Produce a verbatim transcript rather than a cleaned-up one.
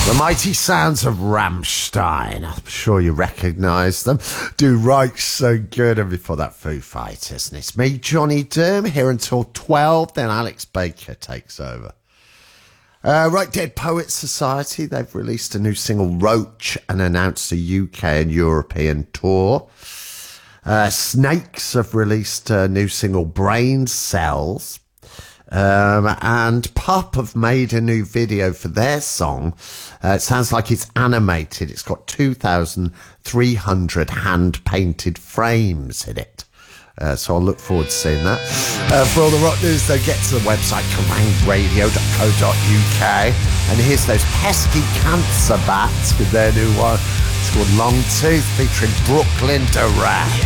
The mighty sounds of Rammstein. I'm sure you recognise them. Do right so good. And before that, Foo Fighters. And it's me, Johnny Doom, here until twelve. Then Alex Baker takes over. Uh, right, Dead Poets Society. They've released a new single, Roach, and announced a U K and European tour. Uh, Snakes have released a new single, Brain Cells. Um, and Pup have made a new video for their song. Uh, it sounds like it's animated. It's got two thousand three hundred hand-painted frames in it. Uh, so I'll look forward to seeing that. Uh, for all the rock news, though, get to the website kerrang radio dot co dot uk. And here's those pesky Cancer Bats with their new one. It's called Long Tooth, featuring Brooklyn Durant.